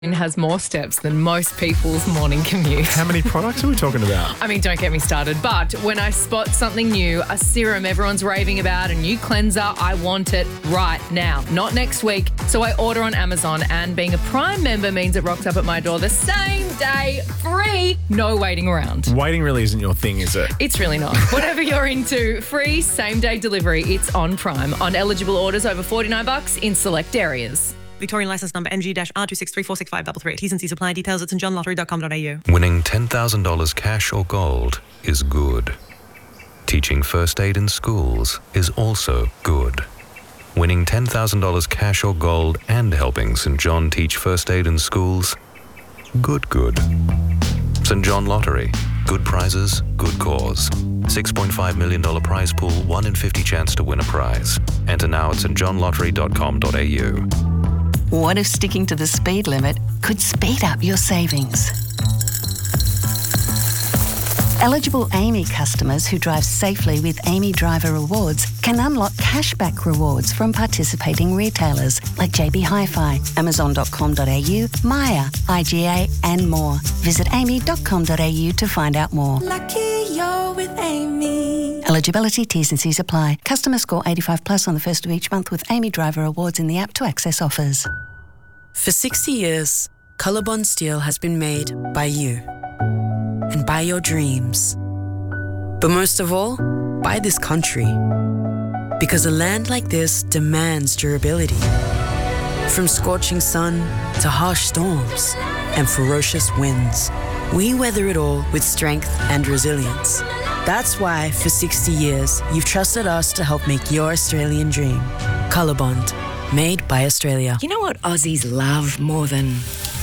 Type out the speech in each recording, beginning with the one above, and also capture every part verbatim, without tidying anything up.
has more steps than most people's morning commute. How many products are we talking about? I mean, don't get me started, but when I spot something new, a serum everyone's raving about, a new cleanser, I want it right now, not next week. So I order on Amazon, and being a Prime member means it rocks up at my door the same day, free, no waiting around. Waiting really isn't your thing, is it? It's really not. Whatever you're into, free same-day delivery, it's on Prime. On eligible orders over forty-nine bucks in select areas. Victorian licence number N G R two six three four six five three three. T's and C's apply. Details at st john lottery dot com dot a u. Winning ten thousand dollars cash or gold is good. Teaching first aid in schools is also good. Winning ten thousand dollars cash or gold and helping St John teach first aid in schools, good, good. St John Lottery. Good prizes, good cause. six point five million dollars prize pool, one in fifty chance to win a prize. Enter now at st john lottery dot com dot a u. What if sticking to the speed limit could speed up your savings? Eligible Amy customers who drive safely with Amy Driver Rewards can unlock cashback rewards from participating retailers like J B Hi-Fi, amazon dot com dot a u, Maya, I G A and more. Visit amy dot com dot a u to find out more. Lucky you're with Amy. Eligibility, T's and C's apply. Customer score eighty-five plus on the first of each month with Amy Driver Rewards in the app to access offers. For sixty years, Colorbond Steel has been made by you and by your dreams. But most of all, by this country. Because a land like this demands durability. From scorching sun to harsh storms and ferocious winds, we weather it all with strength and resilience. That's why, for sixty years, you've trusted us to help make your Australian dream. Colorbond, made by Australia. You know what Aussies love more than...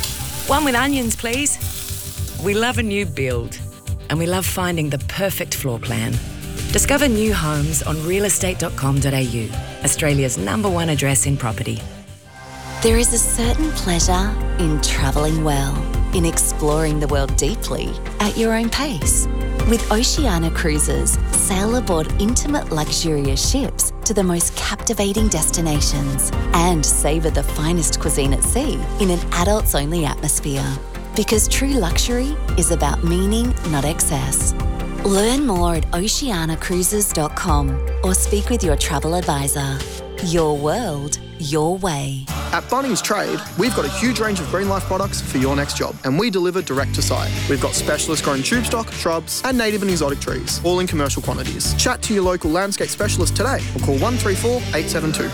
One with onions, please. We love a new build, and we love finding the perfect floor plan. Discover new homes on real estate dot com dot a u, Australia's number one address in property. There is a certain pleasure in travelling well, in exploring the world deeply at your own pace. With Oceania Cruises, sail aboard intimate luxurious ships to the most captivating destinations and savour the finest cuisine at sea in an adults-only atmosphere. Because true luxury is about meaning, not excess. Learn more at oceania cruises dot com or speak with your travel advisor. Your world, your way. At Bunnings Trade, we've got a huge range of Green Life products for your next job, and we deliver direct to site. We've got specialist grown tube stock, shrubs, and native and exotic trees, all in commercial quantities. Chat to your local landscape specialist today or call one three four, eight seven two.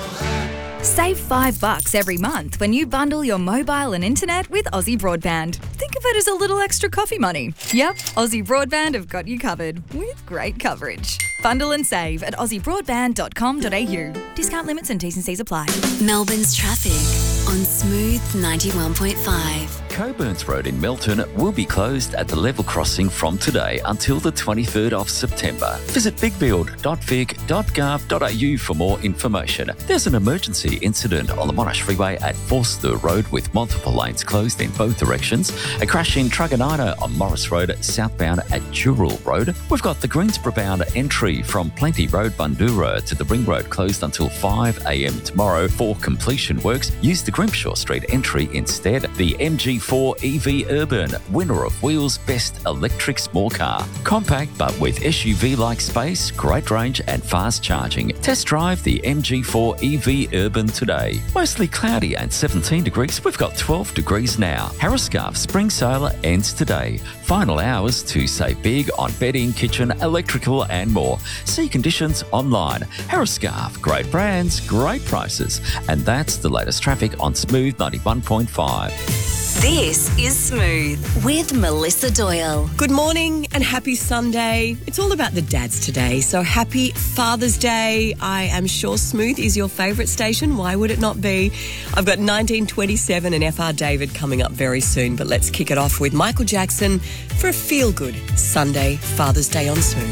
Save five bucks every month when you bundle your mobile and internet with Aussie Broadband. Think of it as a little extra coffee money. Yep, Aussie Broadband have got you covered with great coverage. Bundle and save at aussie broadband dot com dot a u. Discount limits and T's and C's apply. Melbourne's traffic on Smooth ninety-one point five. Coburns Road in Melton will be closed at the level crossing from today until the twenty-third of September. Visit big build dot vic dot gov dot a u for more information. There's an emergency incident on the Monash Freeway at Forster Road with multiple lanes closed in both directions. A crash in Truganina on Morris Road southbound at Dural Road. We've got the Greensboro bound entry from Plenty Road, Bundoora to the Ring Road closed until five a m tomorrow for completion works. Use the Grimshaw Street entry instead. The M G four E V Urban, winner of Wheels Best Electric Small Car. Compact but with S U V-like space, great range and fast charging. Test drive the M G four E V Urban today. Mostly cloudy and seventeen degrees. We've got twelve degrees now. Harriscarf Spring Sale ends today. Final hours to save big on bedding, kitchen, electrical and more. See conditions online. Harriscarf, great brands, great prices. And that's the latest traffic on Smooth ninety-one point five. This is Smooth with Melissa Doyle. Good morning and happy Sunday. It's all about the dads today, so happy Father's Day. I am sure Smooth is your favourite station. Why would it not be? I've got nineteen twenty-seven and F R David coming up very soon, but let's kick it off with Michael Jackson for a feel-good Sunday Father's Day on Smooth.